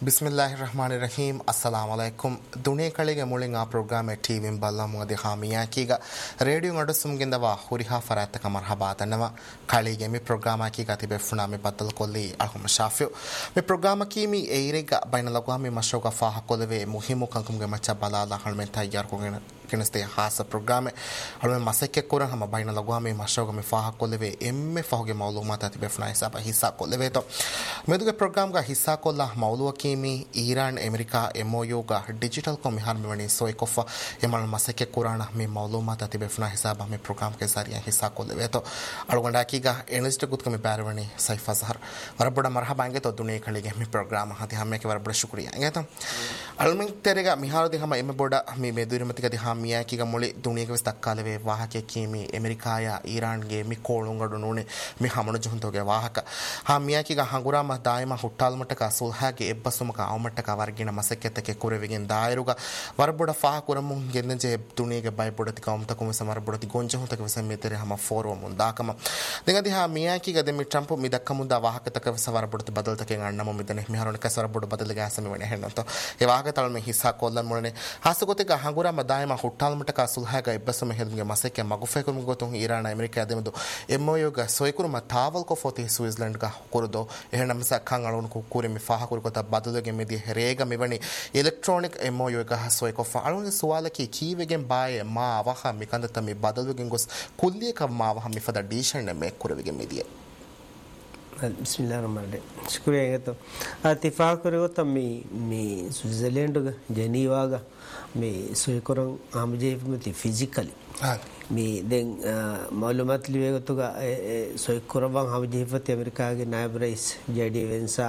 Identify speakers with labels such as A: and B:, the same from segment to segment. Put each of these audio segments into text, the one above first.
A: ಬಿಸ್ಮಿಲ್ಲಾಹಿರ್ರಹಮಾನಿರ್ರಹೀಮ್ ಅಸ್ಸಲಾಮು ಅಲೈಕುಂ ದುನಿಯಕಳಿಗೆ ಮುಳಿಂಗ program TV ಬಲ್ಲ ಮುಗದಿ ಹಾಮಿಯಾಕೀಗ radio ನಡುಸುಮ್ಗಿಂದವ ಹುರಿಹಾ ಫರಾತಕ Marhaba ತನ್ನವ ಕಳಿಗೆ ಮಿ program ಆಕೀಗ ತಿಬೆಫುನಾ ಮಿ ಬತ್ತಲ್ ಕೊಲ್ಲಿ ಅಲ್ಹಮ್ ಶಾಫಿಯು ಮಿ program ಕೀಮಿ ಏರಿಗ ಬೈನಲಗುವ ಮಿ ಮಶೋಗ ಫಾಹ ಕೊಲವೆ ಮುಹಿಮು ಕಂಕುಮ್ಗೆ ಮಚ್ಚ ಬಲಾಲ ಹಳ್ಮೆನ್ ತಯ್ಯಾರ್ ಕೊಗೆನ කෙනස්තේ හාස ප්‍රෝග්‍රෑම් අලුම මසෙක්ක කරන හැම බයින ලගුවා මේ මශෝග මේ ෆාහ කොල්ලවේ එම්මේ ෆහුගේ මවලුමාත ඇති බෙෆ්නා හිසාබ හිසා කොල්ලවේ තෝ මෙදුගේ ප්‍රෝග්‍රෑම් ගා හිසා කොල්ලා මවලුව කීමි ඊරාන් ඇමරිකා MOU ගා ඩිජිටල් කො මිහාර මෙවනි සොයි කොෆ එමල් මසෙක්ක කරන මේ මවලුමාත ඇති බෙෆ්නා හිසාබ මේ ප්‍රෝග්‍රෑම් के सारिया हिस्सा කොල්ලවේ තෝ අලුගණ්ඩා කීගා එනස්ට කුත් කමි පාරවණි සයිෆ අස්හර් වරබඩ මර්හබාංගේ තෝ දුනේ කලිගේ මේ ප්‍රෝග්‍රෑම් හති හැමකේ වරබඩ ශුක්‍රියා ගේ තෝ අලුමින් තෙරේගා මිහාර දිහම එමෙ බොඩ මේ මෙදුරිමතික දිහා මියාකීගා මුලි දුනියක විස්තක්කාලවේ වාහකයේ කීමි ඇමරිකාය ඊරාන්ගේ මි කොළුංගඩු නුනේ මි හමන ජුන්තෝගේ වාහක හා මියාකීගා හංගුරාම දායම ಹುಟ್ಟಾಲ್ಮಟ್ಟಕ ಸುಲ್ಹಾಗೆ ಎಬ್ಬಸುಮಕ ಅವಮಟ್ಟಕ ವರ್ಗಿನ ಮಸಕ್ಕೆತ್ತಕ್ಕೆ ಕುರೆವಿಗೆನ್ ದಾಯರುಗ ವರಬುಡ ಫಾಹ ಕುರಮು ಗೆನ್ನಜೆ ದುನಿಯಗೆ ಬೈಬುಡತಿ ಕೌಂತಕುಮ ಸಮರಬುಡತಿ ಗೊಂಜ ಹುಂತಕ ವಿಸಮೆತೆರೆ ಹಮ ಫೋರ್ವ ಮುಂದಾಕಮ ದೆಗದಿ ಹಾ ಮಿಯಾಕೀಗ ದೆಮಿ ಟ್ರಂಪ್ ಮಿ ದಕ್ಕ ಮುಂದ ವಾಹಕತಕ ವಿಸವರಬುಡತಿ ಬದಲ್ತಕೆ ಅಣ್ಣಮ ಮಿದನೆ ಮಿಹರಣ ಕಸರಬುಡ ಬದಲಿಗೆ ಆಸಮಿ ವಣೆ ಹೆಣ್ಣಂತ ಈ ವಾಹಕತಳ ಮಿ ಹಿಸ್ಸಾ ಕೊಲ್ಲನ್ ಮುಳನೆ ಹಾಸಗೊತಿಗ ಹಂಗುರಾಮ ದಾಯಮ ಹುಟ್ಟಾಲ್ಮಟ್ಟಕ ಸುಲ್ಹಾಗ ಎಬ್ಬಸುಮ ಹೆದ್ಮಿಗೆ ಮಸಕ್ಕೆ ಮಗುಫೆಕುಮ ಗೊತು ಇರಾನ್ ಅಮೆರಿಕ ದೆಮದು ಎಮ್ಮೋಯೋಗ ಸೊಯಕುರುಮ ತಾವಲ್ ಕೊ ಫೋತಿ ಸ್ವಿಟ್ಜರ್ಲೆಂಡ್ ಗ ಕುರುದೋ ಎಹಣಮ ಸಕ್ಕಂ ಅಳವನು ಕುರೆ ಮಿ ಫಾಹ ಕುರುಕೊತ ಬದಲುಗೆ ಮಿದಿ ರೇಗ ಮಿವಣಿ ಎಲೆಕ್ಟ್ರಾನಿಕ್ ಎಮ್ಮೋಯೋಗ ಸೊಯಕೊ ಫಾಳುಗೆ ಸುವಾಲಕಿ ಕೀವೆಗೆ ಬಾಯೆ ಮಾ ಅವಹ ಮಿಕಂದತ ಮಿ ಬದಲುಗೆ ಗೊಸ್ ಕುಲ್ಲಿಯಕ ಮಾ ಅವಹ ಮಿಫದ ಡಿಶನ್ ಮೆ ಕುರೆವಿಗೆ ಮಿದಿಯೆ
B: ಬಿಸ್ಮಿಲ್ಲಾಹಿರ್ರಹಮಾನಿರ್ರಹೀಮ್ ಶುಕ್ರಿಯಾ ಗತೋ ಅತಿಫಾಕ್ ಕುರೆಗೊತ ಮಿ ಸ್ವಿಟ್ಜರ್ಲೆಂಡ್ ಗ ಜೆನೀವಾಗ ಮಿ ಸೊಯಕೊರಂ ಆಮಜೆಫ್ಮತಿ ಫಿಸಿಕಲಿ ಮಿ then ಮಾಲೂಮಾತ್ ಲಿವೆಗತುಗ ಸೊಯಕೊರಂ ಆಮಜೆಫತಿ ಅಮೆರಿಕಾಗೆ Nayab rice JD ವೆನ್ಸಾ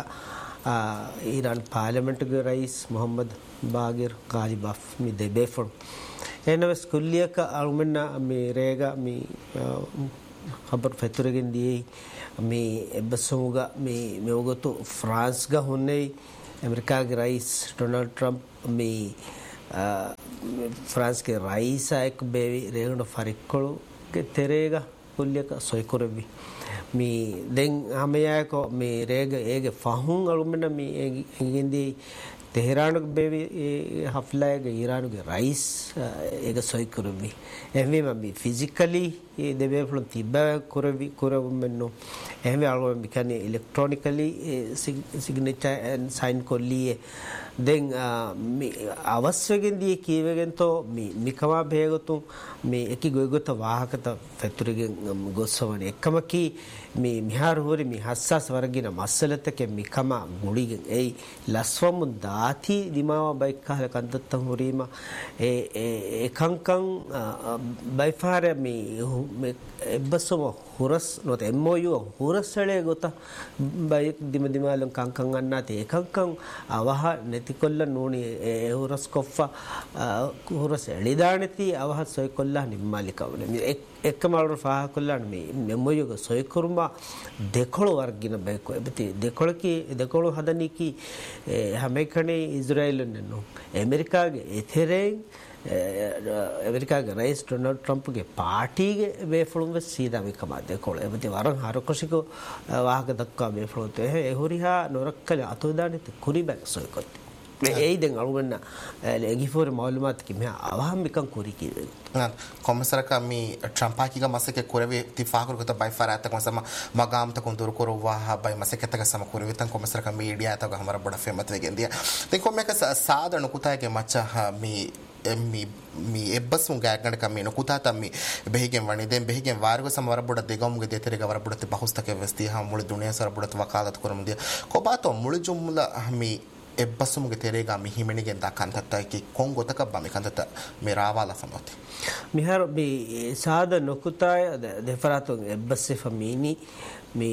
B: Iran parliament ಗೆ ರೈಸ್ ಮೊಹಮ್ಮದ್ ಬಾಗಿರ್ ಗಾಲಿಬಾಫ್ ಮಿ ದೆಬೆಫರ್ ಎನವಸ್ ಕುಲ್ಲಿಯಕ ಅಳುಮೆನ್ನ ಮಿ ರೇಗ ಮಿ ಖಬರ್ ಫೆತುರಗಿನ್ ದಿಯೆ ಮಿ ಎಬ್ಬಸುಗ ಮಿ ಮೇವಗತು ಫ್ರಾನ್ಸ್ ಗ ಹುನ್ನೆ ಅಮೆರಿಕಾ ಗೆ ರೈಸ್ ಡೊನಾಲ್ಡ್ ಟ್ರಂಪ್ ಮಿ ಫ್ರಾನ್ಸ್ के राइस एक बेवी रेगण फरिक्कಳು के तेरेगा कुल्यक सोयकुरबी मी दें हमेया को मी रेग एगे फाहुं अळुमेन मी एगिंदी तेहरान बेवी हफला के ईरान के राइस एगे सोयकुरबी एमे मी फिजिकली देबे फ्लो तिबा कुरबी कुरबमेनो एमे अळु मिकानी इलेक्ट्रॉनिकली सिग्नेचर एंड साइन कोलिए දෙන් අවශ්‍යගෙන් දී කීවගෙන්තෝ මිකමා භේගතුන් මේ එකි ගොයගොත වාහකත ෆැතුරිගෙන් ගොස්සවනේ එකමකි මේ මිහාර හොරි මි හස්සස් වර්ගින මස්සලතක මිකමා ගුලිගෙන් එයි ලස්වමු දාති දිමාව බයික් කහල කන්දත්ත හොරීම එකංකං බයිෆාර මේ එබ්බසම හොරස් නොත එම්මෝයු හොරස්සලේ ගොත බයික් දිම දිමාලම් කංකං අන්නාතේ එකංකං අවහ ನೆತಿಕೊಲ್ಲ ನೋಣಿ ಹುರಸ್ ಕೊಫ್ಫ ಹುರಸ್ ಎಳಿದಾಣತಿ ಅವಹ ಸೊಯ್ಕೊಲ್ಲ ನಿಮ್ಮಾಲಿಕವನೆ ಎಕ್ಕಮಾಳು ಫಾಹ ಕೊಲ್ಲಾಣ ಮಿ ಮೆಮ್ಮೊಯುಗ ಸೊಯ್ಕುರ್ಮ ದೆಕೊಳು ವರ್ಗಿನ ಬೇಕು ಎಬತಿ ದೆಕೊಳು ಹದನಿಕಿ ಹಮೇಕಣೆ ಇಸ್ರಾಯೇಲ್ ನೆನ್ನು ಅಮೆರಿಕಾಗೆ ಎಥೆರೆ ಅಮೆರಿಕಾಗೆ ರೈಸ್ ಡೊನಾಲ್ಡ್ ಟ್ರಂಪ್ಗೆ ಪಾರ್ಟಿಗೆ ಬೇಫಳುಂಬ ಸೀದಾ ವಿಕಮ ದೆಕೊಳು ಎಬತಿ ವರಂ ಹರಕೊಶಿಕು ವಾಹಕ ದಕ್ಕ ಬೇಫಳುತ್ತೆ ಎಹುರಿಹಾ ನೊರಕ್ಕಲೆ ಅತುದಾಣಿತ ಕುರಿಬ್ಯಾಗ ಸೊಯ್ಕೊತ್ತೆ ඒයිදෙන් අලුවෙන්න එගිෆෝර මාලුමාත්කි මෙ අවහම්මිකන් කුරිකි
A: කොමසරක මි ට්‍රම්පාකිග මසක කුරවේ තිෆාකරුගත බයිෆාරාතක මසම මගාම්ත කුඳුරු කරවා බයි මසකතක සම කුරවිතන් කොමසරක මීඩියා තක හමර බඩ ෆෙමත් වෙගෙන්දිය තෙ කොමක සාදන කුතාගේ මච්ච mi ebbasum gaagana kam me nukuta tammi behigen wani den behigen wargo samwar boda degamuge deterega war boda te bahustake vesti ha muli dunia sar boda wakalat kuramdiya ko bato muli jumla mi එබ්බසුමුගේ තෙරේගා මිහිමෙනිගෙන් දකන්තත්තයි කොංගොතක බමි කන්තත මේ රාවාලා ෆනොති
B: මිහර මේ සාද නොකුතාය දෙෆරාතුන් එබ්බස්සේ ෆමීනි මේ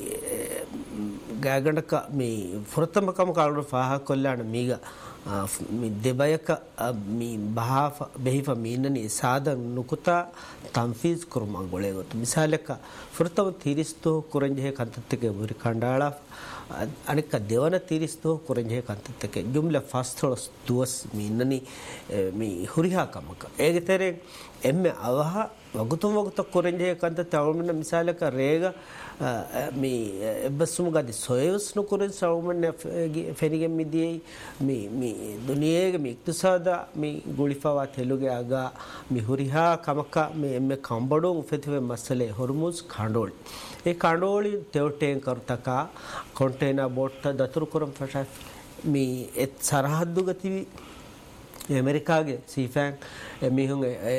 B: ගාගණක මේ ෆුරතමකම කාලු ෆාහ කොල්ලාන මීගා මේ දෙබයක මේ බහාෆ බෙහිෆ මීනනි සාද නොකුතා තම්ෆීස් කුරුම ගොලේගොත මිසාලක ෆුරතම තිරිස්තෝ කුරංජේ කන්තත්තගේ බුරි කණ්ඩාලා අනික දෙවන තිරිස්තෝ කුරංජේ කන්තත්තගේ ජුම්ලා ෆාස්තොස් දුවස් මීනනි මේ හුරිහා කමක ඒගතරේ එම්මෙ අවහ වගුත කොරෙන්ජේ කන්ත තවමන මිසාලක රේග මේ එබ්බසුම ගදි සොයවස් නුකුරෙන් සවමන ෆෙනිගෙන් මිදියේ මේ දුනියේගේ මේ ඉක්තසාද මේ ගුලිෆාවා තෙලුගේ අගා මේ හුරිහා කමක මේ එම්මේ කම්බඩෝ උෆෙතෙ මසලේ හොර්මුස් කණ්ඩෝල් ඒ කණ්ඩෝලි තෙවටෙන් කරතක කොන්ටේනර් බෝට් දතුරු කරම් ෆෂා මේ එත් සරහද්දු ගතිවි ඇමරිකාගේ සීෆෑන් මිහුන්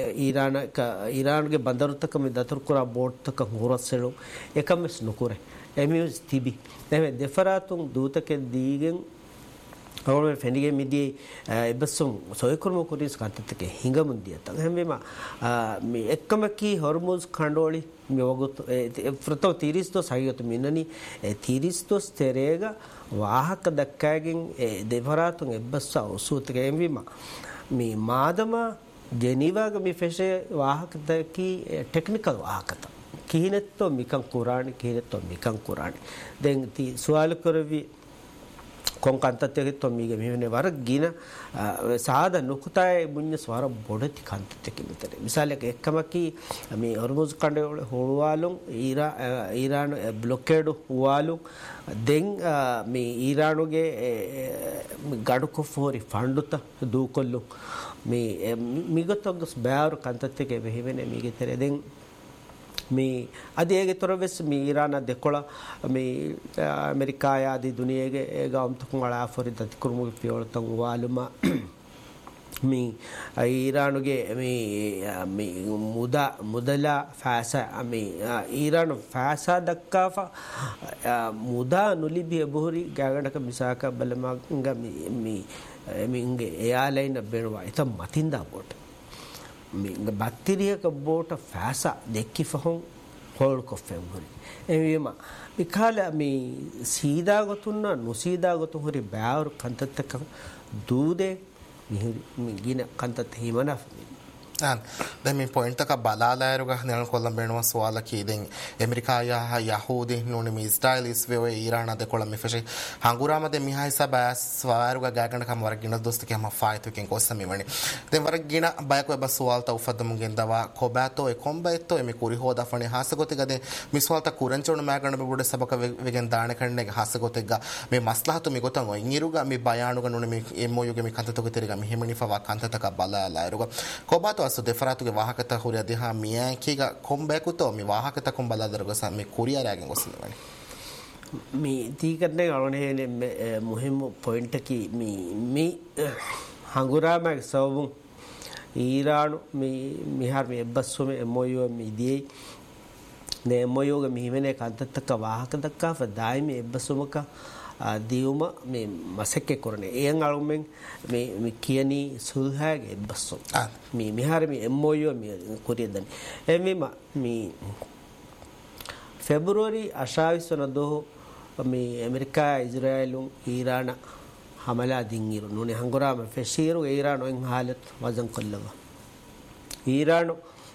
B: ඊරාන්ගේ බන්දරුත්තක මේ දතුරු කරා බෝට්තක හොරස්සෙලු එකමස් නුකුරේ එමිස් තිබි එමෙ දෙෆරාතුන් දූතකෙ දීගෙන් අවුල් ෆෙනිගේ මිදී එබසුම් සොයකුරුම කුරිස් කන්තතක හිඟමුන්දිය තන් හැමෙම මේ එක්කම කී හොර්මුස් කණ්ඩෝලි මේ වගුත් ෆ්‍රතෝ තිරිස්තෝ සහියතු මිනනි තිරිස්තෝ ස්තෙරේග ವಾಹಕ ದಕ್ಕಾಗಿನ್ ದೇವರಾತುಂ ಎಬ್ಬಸ್ಸ ಉಸೂತಗೆ ಎಂವಿಮ ಮೀ ಮಾದಮ ಜೆನೀವಾಗ ಮಿ ಫೆಶೆ ವಾಹಕದಕಿ ಟೆಕ್ನಿಕಲ್ ವಾಹಕತ ಕಿಹಿನೆತ್ತೋ ಮಿಕಂ ಕುರಾಣಿ ಕಿಹಿನೆತ್ತೋ ಮಿಕಂ ಕುರಾಣಿ ದೆನ್ ತಿ ಸುವಾಲು ಕರವಿ ಕೊಂಕಂತತೆಗೆ ತೊಮ್ಮಿಗೆ ಮೇನೆ ವರ ಗಿನ ಸಾದ ನುಕುತಾಯ ಮುನ್ನ ಸ್ವರ ಬೊಡತಿ ಕಂತತೆಗೆ ಮಿತರೆ ಮಿಸಾಲಕ್ಕೆ ಎಕ್ಕಮಕಿ ಮಿ ಹೊರ್ಮುಜ್ ಕಂಡೆ ಹೋಳುವಾಲು ಈರಾನ್ ಬ್ಲೊಕೇಡ್ ಹುವಾಲು ದೆನ್ ಮಿ ಈರಾನುಗೆ ಗಡುಕು ಫೋರಿ ಫಂಡುತ ದೂಕೊಲ್ಲು ಮಿ ಮಿಗತೊಗ್ಗ ಬ್ಯಾರು ಕಂತತೆಗೆ ಬೆಹಿವೆನೆ ಮಿಗೆ ತೆರೆ ದೆನ್ මේ අදේගේ තොරවෙස් මේ ඉරාන දෙකොළ මේ ඇමරිකාය ආදී දුනියේගේ ඒග අම්තකුන් අලාෆරි දතිකුරුමු පියවලතන් වාලුම මේ ඉරානුගේ මේ මුදලා ෆාසා මේ ඉරාන ෆාසා දක්කාෆා මුදා නුලිබිය බොහරි ගාගඩක මිසාක බලමංග මේ මින්ගේ එයාලයින බෙනවා එත මතින්දා බොට බක්තිරියක බෝට ෆෑසා දෙක්කි ෆහොන් හෝල් කොෆෙන් හොරි එවිම විකාල මේ සීදාගතුන්න නුසීදාගතු හොරි බෑවරු කන්තත්තක දූදේ ගින කන්තත් හිමනෆ
A: දැන් මේ පොයින්ට් එක බලාලායරුග නේන කොල්ලම් බේනවා සවාල කීදෙන් ඇමරිකායා යහූදි නෝනි මේ ස්ටයිලිස් වේ ඊරාන අද කොල්ලම් මෙෆෙෂි හංගුරාම දෙ මිහයිසා බෑස් සවාරුග ගාගණ කම වරගින දොස්තක හම ෆයිතු කෙන් කොස්සම මෙවනි දැන් වරගින බයක වෙබ සවාල්ත උෆද්දම ගෙන් දවා කොබෑතෝ ඒ කොම්බෑතෝ එමි කුරි හොදා ෆණි හාසගොතේ ගදේ මිස්වල්ත කුරංචොණ මෑගණ බෙබුඩ සබක වෙගෙන් දාන කන්නේ හාසගොතේ ගා මේ මස්ලහතු මේ ගොතන් ඔය ඉංගිරුග මේ බයානුග නෝනි මේ එමෝයුගේ මේ කන්තතක තෙරිග මෙහෙමනි ෆවා කන්තතක බලාලායරුග කොබෑතෝ අසු දෙෆරාතුගේ ವಾಹಕತ ಹುರಿಯ ದಿಹ ಮಿಯಾಕಿಗ ಕೊಂಬೇಕುತೋ ಮಿ ವಾಹಕತ ಕೊಂಬಲಾದರಗ ಸಮ ಕುರಿಯರಾಗೆ ಗೊಸಲವನಿ
B: ಮಿ ತೀಕರ್ನೆ ಅವನೇ ಮುಹಿಮ್ ಪಾಯಿಂಟ್ ಕಿ ಮಿ ಹಂಗುರಾಮ ಸವಬು ಈರಾನು ಮಿಹಾರ್ ಮಿ ಎಬ್ಬಸ್ಸುಮೆ ಎಮೋಯೋ ಮಿ ದಿಯೇ ನೆ ಎಮೋಯೋಗ ಮಿಹಿಮೆನೆ ಕಂತತ್ತಕ ವಾಹಕದಕ್ಕ ಫದಾಯಿಮಿ ಎಬ್ಬಸ್ಸುಮಕ දියුම මේ මසෙක්කේ කරනේ එයන් අලුමෙන් මේ කියනි සුල්හාගේ බස්සෝ මේ මිහාර මේ එම්මෝයෝ මේ කුරියදන් එමෙම මේ ಫೆಬ್ರವರಿ 28 මේ ඇමරිකා ඉස්රායලුන් ඊරාන හමලා දින්ගිරු නුනේ හංගොරාම ෆෙෂීරු ඊරාන ඔන් حالت වසන් කොල්ලව ඊරාන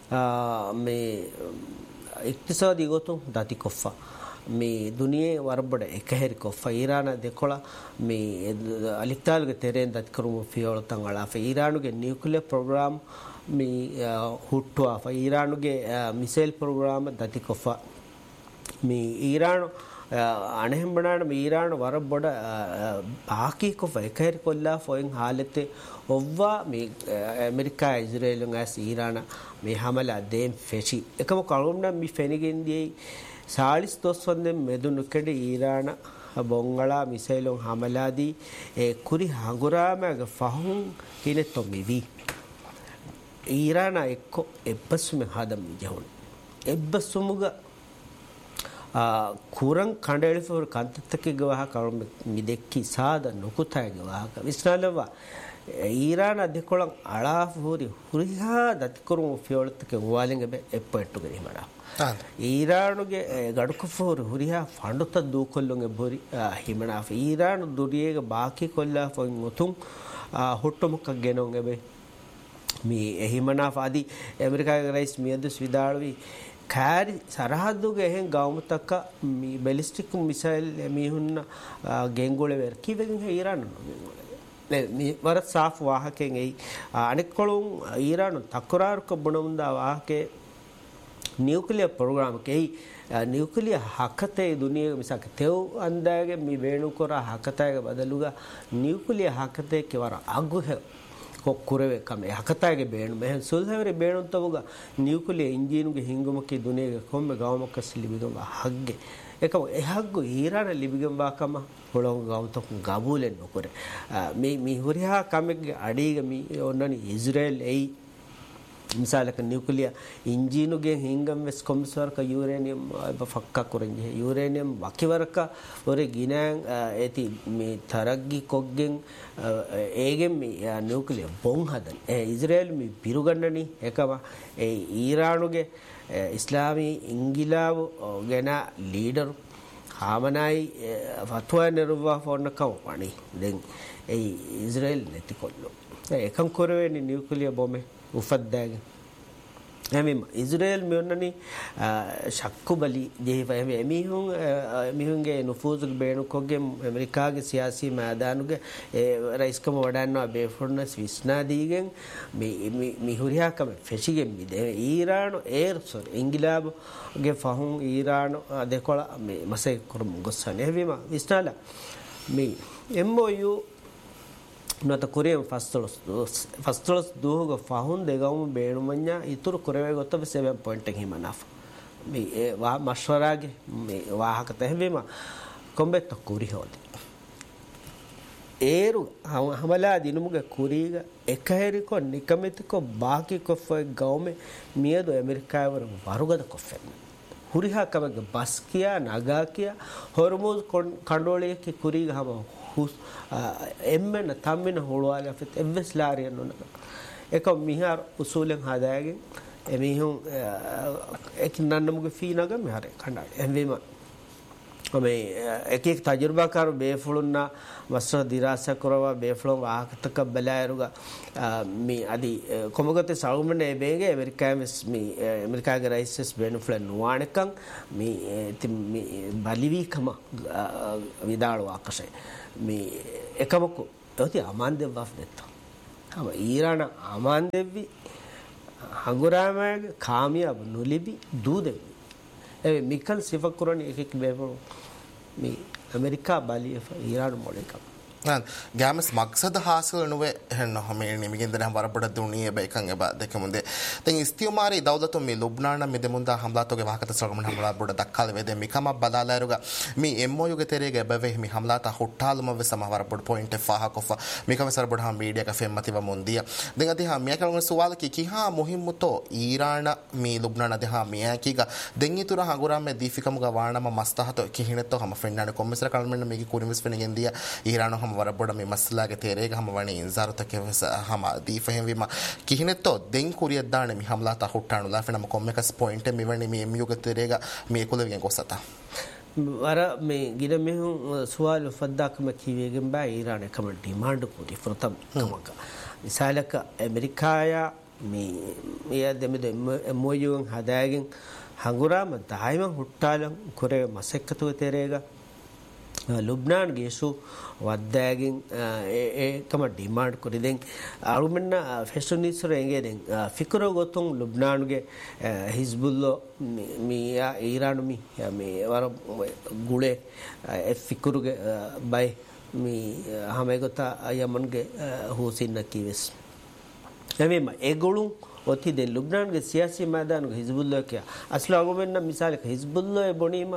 B: මේ ඉක්තිසාදී ගොතුන් දති කොෆා මේ දුනියේ වරබඩ එකහෙරි කොෆ ඊරාන දෙකොළ මේ අලික්තාල්ගේ තෙරෙන් දත් කරුමු ෆියොලතන් අලාෆ ඊරානුගේ නියුක්ලියර් ප්‍රෝග්‍රෑම් මේ හුට්ටුවා ඊරානුගේ මිසයිල් ප්‍රෝග්‍රෑම් දති කොෆ මේ ඊරාන අනෙහෙම් බණාන මේ ඊරාන වරබඩ ආකී කොෆ එකහෙරි කොල්ලා ෆොයින් حالتේ ඔව්වා මේ ඇමරිකා ඉස්රායලුන් ඇස් ඊරාන මේ හමලා දෙම් ෆෙෂි එකම කලුම්න මි ෆෙනිගෙන්දී ಸಾಳಿಸ್ ದೋಸ್ವಂದೆ ಮೆದುನು ಕೆಡೆ ಈರಾನ ಬೊಂಗಳ ಮಿಸೈಲೊಂ ಹಮಲಾದಿ ಕುರಿ ಹಂಗುರಾಮಗ ಫಹುಂ ಹಿಲೆ ತೊಮ್ಮಿವಿ ಈರಾನ ಎಕ್ಕೊ ಎಬ್ಬಸುಮೆ ಹಾದಂ ಜಹುನ್ ಎಬ್ಬಸುಮುಗ ಕುರಂ ಕಂಡೆಳಿಫೋರ್ ಕಂತತ್ತಕ್ಕೆ ಗವಾಹ ಕಳು ಮಿದೆಕ್ಕಿ ಸಾದ ನುಕುತಾಯ ಗವಾಹ ವಿಸ್ನಾಲವ ಈರಾನ ಅದೆಕೊಳಂ ಅಳಾಫೂರಿ ಹುರಿಹಾ ದತ್ಕರು ಫಿಯೋಳತ್ತಕ್ಕೆ ವಾಲಿಂಗ ಬೆ ಎಪ್ಪೆಟ್ಟುಗರಿ ಮಾಡ ಈರಾನುಗೆ ಗಡುಕುಫೋರು ಹುರಿಹಾ ಫಂಡುತ್ತ ದೂಕೊಲ್ಲುಂಗೆ ಬೋರಿ ಹಿಮಣಾಫ ಈರಾನು ದುರಿಯೇಗ ಬಾಕಿ ಕೊಲ್ಲ ಫೊಂಗ್ ಮುತುಂ ಹುಟ್ಟುಮುಕ್ಕ ಗೆನೊಂಗೆ ಬೆ ಮೀ ಹಿಮಣಾಫ ಆದಿ ಅಮೆರಿಕಾಗೆ ರೈಸ್ ಮಿಯದು ಸ್ವಿದಾಳ್ವಿ ಖಾರಿ ಸರಹದ್ದುಗೆ ಹೆಂಗೆ ಗಾವಮತಕ್ಕ ಮೀ ಬೆಲಿಸ್ಟಿಕ್ ಮಿಸೈಲ್ ಮೀಹುನ್ನ ಗೆಂಗುಳೆ ವೇರ್ ಕಿವೆಗೆ ಈರಾನು ವರ ಸಾಫ್ ವಾಹಕೆಂಗೆ ಅನೆಕ್ಕೊಳು ಈರಾನು ತಕರಾರು ಕಬ್ಬುಣ ಮುಂದ ವಾಹಕೆ ನ್ಯೂಕ್ಲಿಯರ್ ಪ್ರೋಗ್ರಾಮ್ ಕೆ ನ್ಯೂಕ್ಲಿಯರ್ ಹಕತೆ ದುನಿಯಾ ಮಿಸಾಕ ತೆವ್ ಅಂದಾಗೆ ಮಿ ವೇಣುಕೊರ ಹಕತಾಗೆ ಬದಲುಗ ನ್ಯೂಕ್ಲಿಯರ್ ಹಕತೆ ಕೆವರ ಅಗ್ಗು ಕೊಕ್ಕುರವೆ ಕಮೆ ಹಕತಾಗೆ ಬೇಣು ಮೆಹನ್ ಸುಲ್ಹವರೆ ಬೇಣು ಅಂತವುಗ ನ್ಯೂಕ್ಲಿಯರ್ ಇಂಜಿನ್ಗೆ ಹಿಂಗುಮಕ್ಕೆ ದುನಿಯಾಗೆ ಕೊಮ್ಮೆ ಗಾವಮಕ್ಕ ಸಿಲಿಬಿಗಂಬ ಹಗ್ಗೆ ಏಕವ ಎಹಗ್ಗು ಈರಾನ ಲಿಬಿಗಂಬಾಕಮ ಹೊಳಂಗ ಗಾವತಕ ಗಬೂಲೆನ್ ನೊಕರೆ ಮಿ ಹುರಿಹಾ ಕಮೆಗೆ ಅಡಿಗೆ ಮಿ ಒನ್ನನಿ ಇಸ್ರೇಲ್ ಏಯ್ මිසාලක නියුක්ලියර් ඉන්ජිනුගේ හිංගම් වෙස් කොම්සවරක යුරේනියම් බෆක්ක කරන්නේ යුරේනියම් වකිවරක ඔරේ ගිනෑන් ඒති මේ තරග්ගි කොග්ගෙන් ඒගෙන් මේ නියුක්ලියර් බොම් හදන ඒ ඉස්රායෙල් මේ පිරුගන්නනි එකම ඒ ඊරානුගේ ඉස්ලාමී ඉංගිලාව ගැන ලීඩර් හාමනයි ෆත්වා නිරුවා ෆොන්න කවපණි දැන් ඒ ඉස්රායෙල් නැති කොල්ලෝ එකම් කරවෙන්නේ නියුක්ලියර් බොම්බේ උෆද්දාග එමෙම ඉස්රායෙල් මෙන්නනි ශක්කු බලි ජීව එමිහුන්ගේ නුෆූසුගේ බේනුකොගේ ඇමරිකාගේ සියාසී මෑදානුගේ රයිස්කම වඩන්නවා බේෆොර්නස් විස්නාදීගෙන් මිහුරියාකම ෆෙෂිගෙන් මිදේ ඊරාන ඒර්සොර් ඉංගිලාබගේ ෆහුන් ඊරාන දෙකොළ මේ මසේ කරමු ගොස්සනේ එවිම විස්නාලා මේ MOU නොත කොරියන් ෆස්තොලස් දුහග ෆහුන් දෙගවම බේනුමඤ්ඤා ඉතුරු කොරවේ ගොතව 7 පොයින්ට් එක හිමනෆ මේ වා මෂවරාගේ මේ වාහක තැවෙම කොම්බෙත් කුරි හොද ඒරු හමලා දිනුමුගේ කුරීග එකහෙරිකො නිකමෙතිකො ಬಾಕಿ කොෆේ ගවමේ මියදෝ ඇමරිකාවර වරුගද කොෆේ ಹುರಿಹಾ ಕಮಗ ಬಸ್ಕಿಯಾ ನಗಾಕಿಯಾ ಹೊರ್ಮುಜ್ ಕಂಡೋಳಿಯಕ್ಕೆ ಕುರಿಗ ಹಮ ಹುಸ್ ಎಮ್ಮೆನ ತಮ್ಮಿನ ಹೋಳುವಾಲೆ ಅಫತ್ ಎವ್ವೆಸ್ ಲಾರಿಯನ್ನು ಏಕ ಮಿಹಾರ್ ಉಸೂಲೆನ್ ಹಾದಾಗೆ ಎಮಿಹುಂ ಏಕ ನನ್ನಮುಗೆ ಫೀನಗ ಮಿಹಾರೆ ಕಂಡ ಎವ್ವೆಮ ಒಮೆ ಏಕ ತಜರ್ಬಾಕಾರ ಬೇಫುಳುನ್ನ ವಸ್ತ್ರ ದಿರಾಸ ಕೊರವ ಬೇಫುಳು ವಾಹಕತಕ ಬಲಾಯರುಗ ಮಿ ಅದಿ ಕೊಮಗತೆ ಸಾಗುಮನೆ ಬೇಗೆ ಅಮೆರಿಕಾಮೆಸ್ ಮಿ ಅಮೆರಿಕಾಗೆ ರೈಸಸ್ ಬೆನುಫ್ಲನ್ ನುವಾಣಕಂ ಮಿ ಮಿ ಬಲಿವಿ ಕಮ ವಿದಾಳು ಆಕಶೆ ಮಿ එකමකු යොති අමාන්දෙව් වෆ් දෙත්ත හම ඊරාන අමාන්දෙව්වි හඟුරාමගේ කාමියබ නුලිබි දූදෙව්වි ඒ මිකල් සිෆකුරණි එකෙක් බේවෝ මේ ඇමරිකා බලිය ඊරාන මොලේකම්
A: ගෑමස් මක්සද හාසල් නුවේ හෙන්න හමේ නිමිගෙන් දන වරබඩ දුනියේ බයිකන් එබ දෙක මුන්දේ දැන් ඉස්තියමාරි දවලතු මේ ලුබ්නාන මෙද මුන්දා හම්ලාතෝගේ වාහකත සරගමන හම්ලා බොඩ දක්කල වේද මිකම බදාලාරුග මේ MOU ගේ තෙරේගේ බෙවෙ මේ හම්ලාත හොට්ටාලම වෙ සමවර බොඩ පොයින්ට් ෆාහ කොෆ මිකම සර බොඩ හම් මීඩියා ක ෆෙම්මතිව මුන්දිය දැන් අදී හා මියකලුන් සුවාල කිහා මුහිම්මුතෝ ඊරාන මේ ලුබ්නාන අදී හා මියකීග දැන් ඊතුර හඟුරාම මේ දීෆිකමුග වානම මස්තහතෝ කිහිනෙතෝ හම ෆෙන්නාන කොම්මසර කල්මෙන්න මේකි කුරිමිස් ෆෙනගෙන් දිය ඊරාන වරබොඩ මේ මස්ලාගේ තේරේග හම වණි ඉන්සාරතක හම දීෆහෙන් විම කිහිනෙතෝ දෙන් කුරියක් දාන මි හම්ලාත හොට්ටානුලා ෆෙනම කොම්මකස් පොයින්ට් මෙවණි මේ MOU තේරේග මේ කුලවිගෙන් කොසත
B: වර මේ ගින මෙහු සුවාල ෆද්දාකම කීවේගෙන් බා ඊරාන කම ඩිමාන්ඩ් කුටි ෆෘතම් කමක මිසාලක ඇමරිකායා මේ දෙමෙද MOU හදාගෙන් හඟුරාම දායිම හොට්ටාලම් කුරේ මසෙක්කතු තේරේග ලුබ්නාන් ගේසු වද්දාගෙන් ඒකම ඩිමාන්ඩ් කොරිදෙන් අරුමන්න ෆෙෂනිස්ර එංගෙදෙන් ෆිකර ගොතුන් ලුබ්නාන්ගේ හිස්බුල්ලෝ මියා ඊරානු මේ වර ගුලේ ෆිකරුගේ බයි මේ හැමගත යමන්ගේ හුසින්න කිවස් එමෙම ඒගොළුන් ඔති දෙ ලුබ්නාන්ගේ සියාසී මයදානුගේ හිස්බුල්ලෝ කිය අස්ල අගොමෙන්න මිසාලක හිස්බුල්ලෝ බොනීම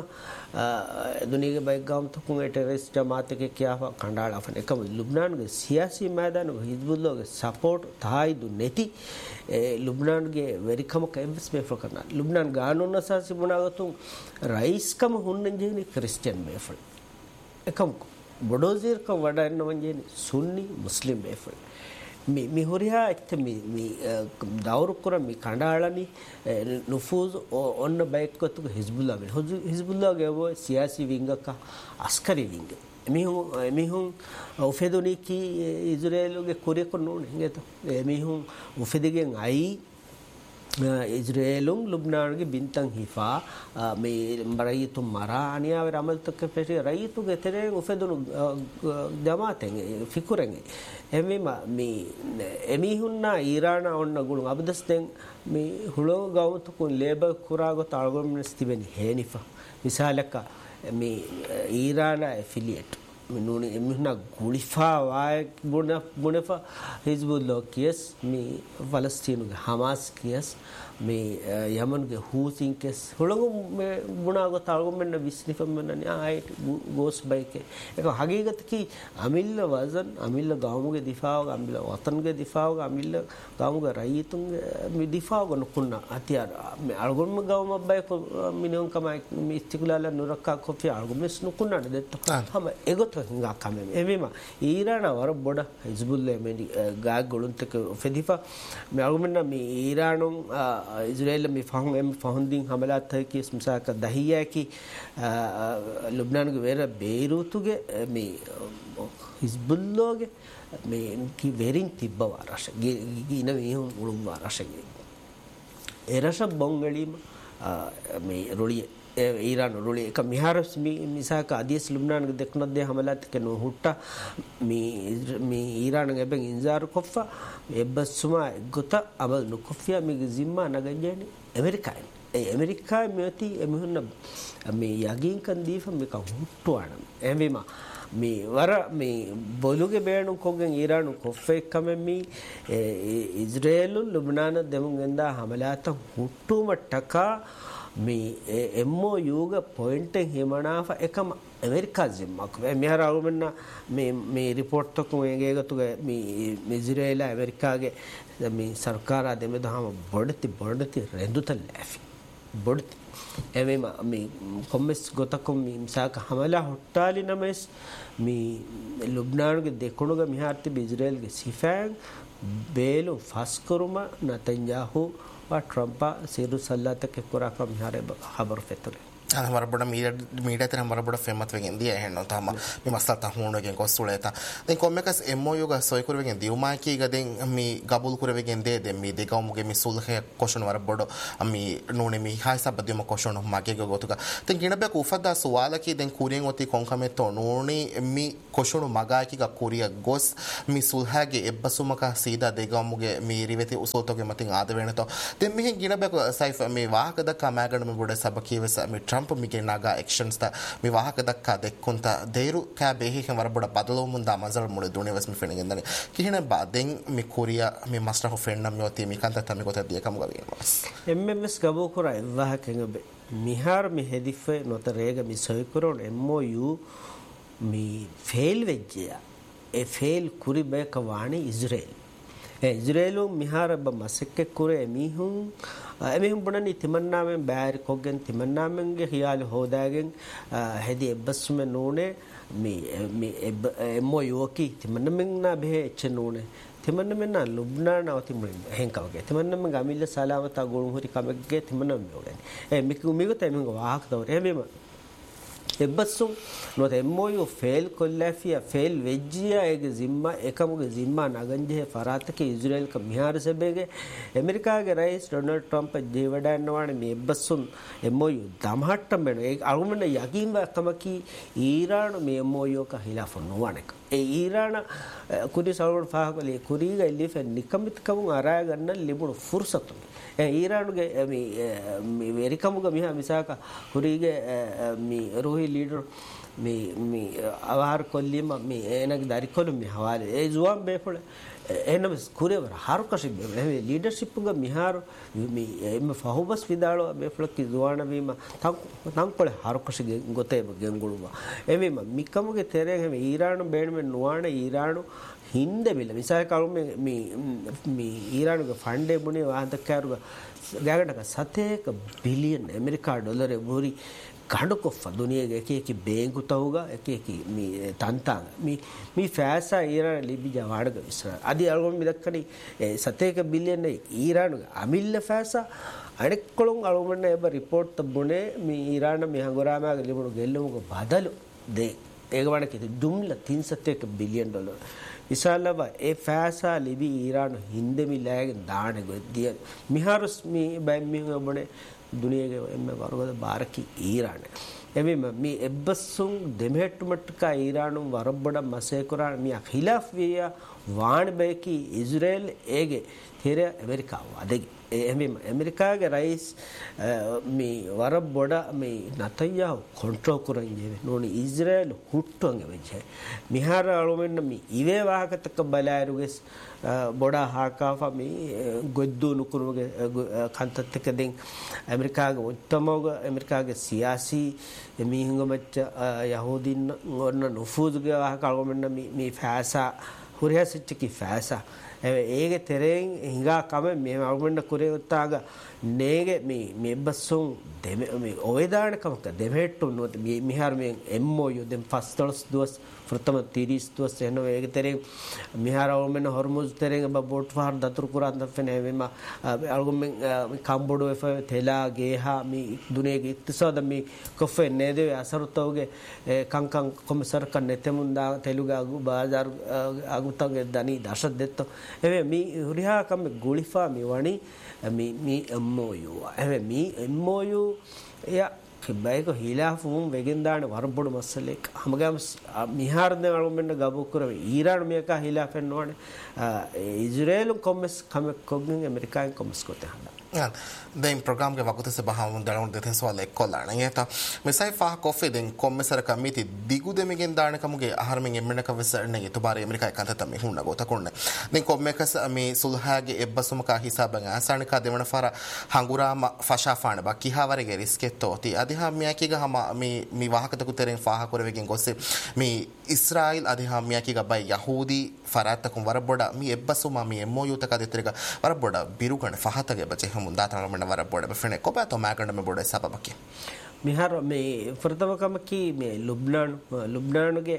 B: දුනියගේ බයික් ගාම් තුකුන් ටෙරරිස්ට් ජමාතකේ කියාව කණ්ඩායම් අෆන එකම ලුබ්නාන්ගේ සියාසී මයදානුගේ හිස්බුල්ලෝගේ සපෝට් තායිදු නැති ලුබ්නාන්ගේ වෙරිකම කැම්පස් මේෆල් කරන ලුබ්නාන් ගානොන්න සාසි බුණාගතුන් රයිස්කම හුන්නන් ජේනි ක්‍රිස්තියන් මේෆල් එකම බොඩෝසිර් ක වඩන්න වංජේනි සුන්නි මුස්ලිම් මේෆල් mi horiha ekte mi dawru kura mi kandalani nufuz onna baikkotu hizbullah ge hizbullah ge wo siyasi winga ka askari winga emihun ufedoni ki israel ge kore ko non hingeta emihun ufedigen ai ඉස්රේලුන් ලුබ්නාන්ගේ බින්තන් හිෆා මේ රයිතු මරා අනියාව රමල්තක පෙටි රයිතුගේ තෙරේ උෆෙදුණු ජමාතෙන් ෆිකුරෙන් එමෙම මේ එමිහුන්නා ඊරාන ඔන්න ගුණ අබදස්තෙන් මේ හුලෝ ගෞතුකුන් label කුරාගොත අල්ගොම්නස් තිබෙන හේනිෆා විසාලක මේ ඊරාන affiliate මිනුනි එමිහුන්නා ගුලිෆා වාය බුනෆා Hezbollah කියස් මේ ෆලස්තීනුගේ Hamas කියස් මේ යමන්ගේ හූතින් කෙස් හොළඟු බුණාගොත අල්ගොම්ෙන්න විස්නිෆම්මනනේ ආයිට ගෝස් බයිකේ ඒක හගීගතකි අමිල්ල වසන් අමිල්ල ගාමුගේ දිෆාව අමිල්ල වතන්ගේ දිෆාව අමිල්ල ගාමුගේ රයිතුන්ගේ මේ දිෆාව ගොනුකුන්න අතිය මේ අල්ගොම්ම ගාම බයික මිනියන් කමයි මේ ඉස්තිකුලාල නුරක්කා කොෆි අල්ගොම්ස් නුකුන්නනේ දෙත්ත හම එගොත හංගා කමෙ එවෙම ඊරාන වර බොඩ හිස්බුල්ලා මේ ගාග් ගොලුන්තක ෆෙදිෆා මේ අල්ගොම්ෙන්න මේ ඊරානුන් ඉස්රේල් में फहुंदिंग हमला था कि मिसाल का दहिया की लुबनान के वेरा बेरूतुगे में हिजबुल्लोगे में की वेरिंग तिब्बा वारश गिन में हम उड़ुम वारश एरश बंगली में रोलिए ईरान रोलिए का मिहारस मिसाल का आदिस लुबनान के देखना दे हमला के नो हुट्टा में ईरान के बेंग इंजार कोफा එබ්බස්සුමා ගොත අබල් නුකොෆියා මිග zimma නගජේනි ඇමරිකායි ඒ ඇමරිකායි මෙති එමුහුන්න මේ යගින් කන් දීෆ මේක හුට්ටුවාන එමෙම මේ වර මේ බොලුගේ බේණු කොගෙන් ඊරානු කොෆේ කමෙමි ඉස්රේල් ලුබ්නාන දෙමුන් ගන්දා හමලාත හුට්ටුම ටකා මේ එම්මෝ යෝග පොයින්ට් හිමනාෆ එකම अमेरिका जिम्माक मेहर आगुमन्ना මේ රිපෝට් එකක මේගේගතුගේ මේ ඉස්රේල ඇමරිකාගේ මේ ਸਰਕਾਰ ආදෙම දහම බොඩති රෙඳුතල්ලාෆි බොඩති එවෙම මේ කොම්මස් ගොතකම් මිසාක හමලා හොට්ටාලි නමස් මේ ලුබ්නාන්ගේ දෙකොණුගේ මිහාර්ති ඉස්රේල්ගේ සිෆෑන් බේලු ෆස්කරුම නතන්යාහු වා ट्रम्पा සිරු සල්ලාතක කොරාක මිහාරේ خبر ෆෙතර
A: हमारा बड़ा मीडिया तेरे हमारा बड़ा फेमस वेगें दिया है ना तामा मी मसला ता होनो वेगें को सुलेता देन कोमे कस एमओयू गा सोय कुर वेगें दिउ मा की गा देन मी गबुल कुर वेगें दे मी दे गाव मुगे मी सुलहे क्वेश्चन वाला बड़ो मी नोने मी हाय सब बदियो म क्वेश्चन मागे गो गोतुगा देन गिना बे कुफदा सवाल की देन कुरियन ओती कोंका में तो नोनी मी क्वेश्चन मगा की गा कुरिया गोस मी सुलहागे एब्बसुम का सीधा दे गाव मुगे मी रिवेती उसोतो के मतिंग आद वेने तो देन मी गिना बे साइफ मी वाहक द का मैगड में बड़े सब की वस मी ट्रम्प मिगे नागा एक्शन्स ता मी वाहक दक्का देक्कुंता देरू का बेही के वर बड़ा बदलो मुंदा मजल मुळे दुने वस मी फेनेंदने किहने बादें मी Korea me master of friend नम योती मी कांता तमी कोता दिया कम गवी बस
B: एमएमएस गबो कोरा वाहक के मिहार मी हेदिफे नोत रेग मी सोय करोन एमओयू मी फेल वेज्जिया ए फेल कुरी बे कवाणी इस्राएल ඉස්රේලු මිහාර බ මසෙක්කෙ කුරේ මිහුන් එමිහුන් බණනි තිමන්නාමෙන් බෑරි කොගෙන් තිමන්නාමෙන්ගේ හියාලි හොදාගෙන් හෙදි එබ්බස්ම නෝනේ මේ එම්මෝ යෝකි තිමන්නමෙන් නා බෙහෙ එච්ච නෝනේ තිමන්නමෙන් නා ලුබ්නාන අවති මුලින් හෙන්කවගේ තිමන්නමෙන් ගමිල්ල සලාමතා ගොණු හරි කමෙක්ගේ තිමන්නම යෝගනේ මිකු මිගත එමිහුන් වාහක දවර එමෙම එබ්බසුම් නොත එම්මෝයෝ ෆේල් කොල්ලාෆියා ෆේල් වෙජ්ජියා ඒගේ zimma එකමුගේ zimma නගන්ජේ ෆරාතකේ ඉස්රායෙල් ක මිහාර සබේගේ ඇමරිකාගේ රයිස් ඩොනල්ඩ් ට්‍රම්ප් ජීවඩන්නවානේ මේ එබ්බසුම් එම්මෝයෝ දමහට්ටම් වෙන ඒ අරුමන යකින් වකමකි ඊරාන මේ එම්මෝයෝ ක හිලාෆ නොවණක ඒ ඊරාන කුඩි සවල් ෆාහකලේ කුරීගා ඉලිෆ නිකමිත කමුන් අරා ගන්න ලිබුණු ෆුර්සතු ඊරානුගේ මේ වෙරිකමුගේ මිහා මිසාක කුරීගේ මේ रोही लीडर में आवार कोल्ली में एनक दारी कोलम में हवाले ए जुआम बेफड़ एनम कुरेवर हारो कशि बे लीडरशिप ग मिहार में एम फहुबस विदालो बेफड़ की जुआन में तंग पड़े हारो कशि गोते गेंगुळुवा एमे मिकम के तेरे में ईरान बेण में नुआने ईरान हिंदे बिल मिसाल काल में ईरान के फंडे बुने वाहन तक गागडक 7 बिलियन अमेरिका डॉलर बोरी गांडको दुनिया के एक बैंक होगा एक मी तांता मी फैसा ईरान लिबिजा वाड़ग विसरा अदी अलगो मी दक्कनी 7 बिलियन ईरान अमिल्ल फैसा अणक्कोळं अलगोमने एब रिपोर्ट तब्बुने मी ईरान मी हंगोरामा लिबुनु गेल्लुमुग बदಲು दे ඒගවණ කිති ජුම්ලා 301 බිලියන් ඩොලර් ඉසාලව ඒ ෆෑසා ලිබි ඊරාන හින්දෙමි ලෑගෙන් දාන ගොද්දිය මිහාරුස් මි බයි මි ඔබනේ දුනියගේ එම්ම වරගද බාරකි ඊරාන එමෙම මේ එබ්බසුන් දෙමෙට්ටුමට්ටක ඊරානු වරබ්බඩ මසේකුරා මිය ඛිලාෆ් විය ವಾಣ ಬೇಕಿ ಇಸ್ರೇಲ್ ಹೇಗೆ ತೆರೆ ಅಮೆರಿಕಾ ಅದಗೆ ಎಮೆಮ್ ಅಮೆರಿಕಾಗೆ ರೈಸ್ ಮೀ ವರ ಬೊಡ ಮೀ ನತಯ್ಯ ಕಂಟ್ರೋಲ್ ಕುರಂಜೇವೆ ನೋಡಿ ಇಸ್ರೇಲ್ ಹುಟ್ಟಂಗೆ ವೆಜ್ಜೆ ಮಿಹಾರ ಅಳುಮೆನ್ನ ಮೀ ಇವೇ ವಾಹಕತಕ್ಕ ಬಲಾಯರುಗೆ ಬೊಡ ಹಾಕಾಫ ಮೀ ಗೊದ್ದು ನುಕುರುಗೆ ಕಂತತ್ತಕ್ಕೆ ಅಮೆರಿಕಾಗೆ ಉತ್ತಮೋಗ ಅಮೆರಿಕಾಗೆ ಸಿಯಾಸಿ ಮೀಹಿಂಗ ಮಚ್ಚ ಯಹೂದಿನ್ ಗೊನ್ನ ನುಫೂಜ್ಗೆ ವಾಹಕ ಅಳುಮೆನ್ನ ಮೀ ಫ್ಯಾಸಾ ಹುರಿಯ ಸಿಚ್ಚಿ ಫ್ಯಾಸಾ ඒගේ තෙරෙන් හිඟා කම මේ අවුමන්න කුරේ උත්තාග නේගේ මේ බස්සුන් දෙමෙ මේ ඔයදාන කමක දෙමෙට්ටු නොත මේ මිහාර මේ එම්මෝයු දෙම් ෆස්ටල්ස් දුවස් ප්‍රථම 30 දුවස් එන ඒගේ තෙරෙන් මිහාර අවුමන්න හොර්මුස් තෙරෙන් බෝට් ෆාර් දතුරු කුරාන් දෆනේ මෙම අල්ගොමෙන් කාම්බෝඩෝ එෆ තෙලා ගේහා මේ දුනේගේ ඉක්තිසාද මේ කොෆේ නේදේ අසරුතෝගේ කංකං කොමසර් කන්නේ තෙමුන්දා තෙලුගා බාਜ਼ਾර් අගුතගේ දනි දශ දෙත්තෝ එවේ මේ හුරිහා කම ගුලිෆා මේ වණි මේ එම්මෝයු එවේ මේ එම්මෝයු යා කිබ්බයික හිලාෆුම් වෙගෙන්දාන වරබොඩ මස්සලෙක් හමගම මිහාරද අලුමෙන්න ගබු කරවේ ඊරාන් මේක හිලාෆෙන් නොවනේ ඉස්රායල් කොමස් කම කොග්ගෙන් American commerce කොතේ හඳා
A: den program ke waktu sebahamu dalam deten soal ekola na ngeta mesai fa coffee den kommesar kamiti digude megen dana kamuge ahar men emmena ka wesar ne to bare amerika kanta tam hunna gota konne den kommekas me sulhage ebbasum ka hisaban asana ka devana fara hangurama fasha fana ba kihavare ge risketto ti adiha miyaki ga hama mi wahakata kuteren faha korwegen gosse mi israel adiha miyaki ga bay yahudi farata kum waraboda mi ebbasuma mi emmoyu ta ka deterega waraboda birugan fahata ge bache ಮುಂದಾ ತಳಮಣ್ಣ ವರ ಬೋಡ ಬಫೆನೆ ಕೊಬಾತೋ ಮಾಕಂಡ ಮೆ ಬೋಡ ಸಬಬಕ್ಕೆ
B: මිහාර මේ ප්‍රථමකමකි මේ ලුබ්නානුගේ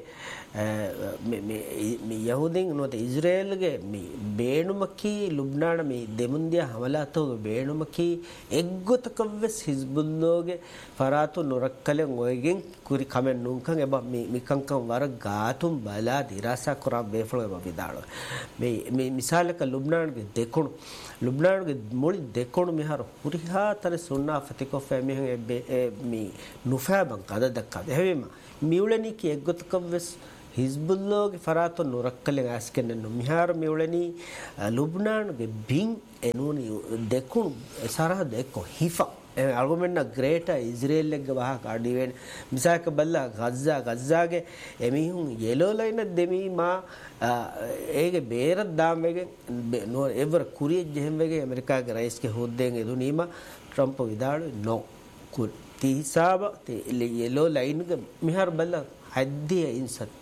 B: මේ යහූදීන් නොත ඉස්රායල්ගේ මේ බේනුමකි ලුබ්නාන මේ දෙමුන්දිය හමලාතෝ බේනුමකි එග්ගොතකවස් හිස්බුල්ලෝගේ ෆරාතු නොරක්කලෙන් ඔයගෙන් කුරි කමෙන් නුන්කන් එබ මේ මිකංකම් වර ගාතුම් බලා දිරාසා කරා බේෆලෝ එබ විදාල මේ මිසාලක ලුබ්නානුගේ දෙකුණු ලුබ්නානුගේ මොලි දෙකුණු මිහාර හුරිහා තර සුන්නා ෆතිකොෆ මිහගේ mi nufaban kada dakkade hevema miulani ki eggotkavs hizbullah ge farato nurakkalen askenen no mihar miulani lubnan ge bin enuni dekun sarah dekko hifa argument na greater israel leg ge waha kadiwen misaka balla gaza ge emihun yellow line demi ma ege berat damege no ever kuriye jehmege amerika ge rais ke hodden edunima trump vidalu no kur हिसाब yellow line के मिहार बल्ला हद्दी इंसत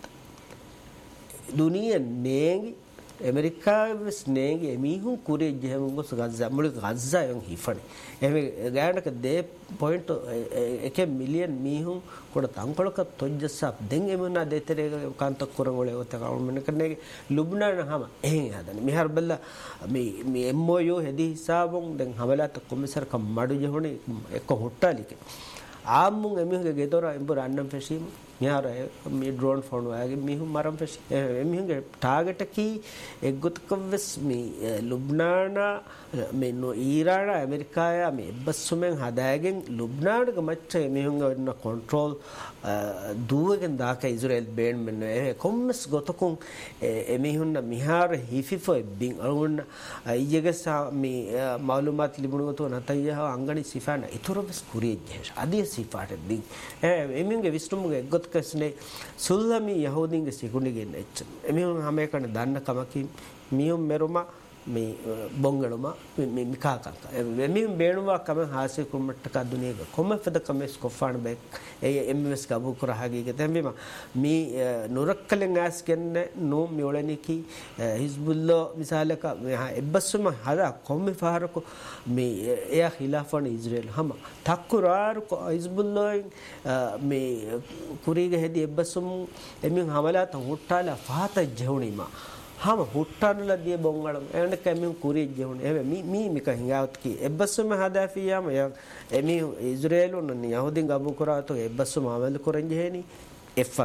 B: दुनिया नेंगी America विस नेंगी एमीहु कुरे जेहमगो गजा मुल गजा young हिफणे एमे गांड के दे point एके million मीहु code तंकळक तोज्जसा देंग एमना देतरे Kant कुरंगोळे ओत गवर्नमेंट कने लुबनान हम एहे हदन मिहार बल्ला मी एमओयू हेदी हिसाबों दें हमला त कोमिसर का माडु जेहोने एक होट्टालिके आमुं एमिहुगे गेदोरा एंबर अन्नम फेशीम मिहार मी ड्रोन फोन वागे मिहु मरम फेशी एमिहुगे टारगेट की एगुतकवस मी लुबनाना मे नो ईरान अमेरिका या मे बसुमें हदायගෙන් ලුබ්නානක මච්ච එමිහුන්ගේ වෙන කන්ට්‍රෝල් දුවගෙන් දාක ඉස්රායල් බේන් මෙන්න ඒ කොම්මස් ගොතකුන් එමිහුන්න මිහාර හිෆිෆෝ බින් අරුන්න අයියගස මේ මාලුමාත් ලිබුණුවතෝ නතයහ අංගනි සිෆාන ඉතුරුස් කුරියෙජ් අදිය සිෆාට බින් එමිහුන්ගේ විස්තුමුගේ ගොතකස්නේ සුල්ලාමි යහූදීන්ගේ සිකුණිගේ නෙච්ච එමිහුන් හැම එකන දන්න කමකින් මියුම් මෙරුමා මේ බොංගලම මේ මිකාකක මේ බේණුවා කම හාසිය කුමට්ටක දුනියක කොමෙෆද කමස් කොෆාන බෙක් ඒ එම්එස් කබු කරහගීක තෙම්බිම මේ නුරක්කලෙන් ඇස් කන්නේ නෝ මියොලනිකි හිස්බුල්ලා මිසාලක එබ්බස්සම හදා කොම්මෙ ෆාරක මේ එයා ඛිලාෆන් ඉස්රායල් හම තක්කුරාර හිස්බුල්ලා මේ කුරීගේ හෙදි එබ්බස්සම එමින් හමලා තහුට්ටාලා ෆාත ජෙහුනිමා हम हुट्टानुला दिए बोंगलम एंड केमिन कुरी जेहुन एवे मी मिका हिंगावत की एब्बसुम हदाफियाम या एमी इस्राएल न यहूदीन गबु करा तो एब्बसुम अमल करन जेनी एफरात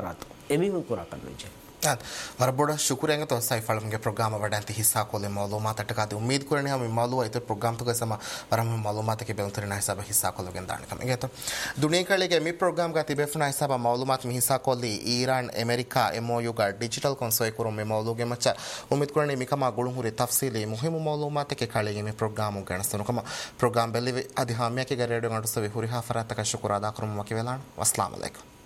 B: එමිහුන් කුරා කන්නොජේ
A: वरबोड़ा शुक्रिया तो सैफल के प्रोग्राम वडांति हिस्सा कोले मालूमात अटकाते उम्मीद करने हम मालूम इतर प्रोग्राम तो कैसा वरम मालूमात के बेउतरना हिसाब हिस्सा कोले गेंदान कमेंगे तो दुनिया के लिए मी प्रोग्राम का तिबेफना हिसाब मालूमात में हिस्सा कोली ईरान अमेरिका एमओयू का डिजिटल कंसोय करो में मालूम के मच्चा उम्मीद करने मी कमा गुण हुरे तफसीली मुहिम मालूमात के खाली में प्रोग्राम गणस्तनो कमा प्रोग्राम बेले अधिहामिया के रेडियो गंटो से हुरी हाफरा तक शुक्र अदा करूं मके वेलान अस्सलाम वालेकुम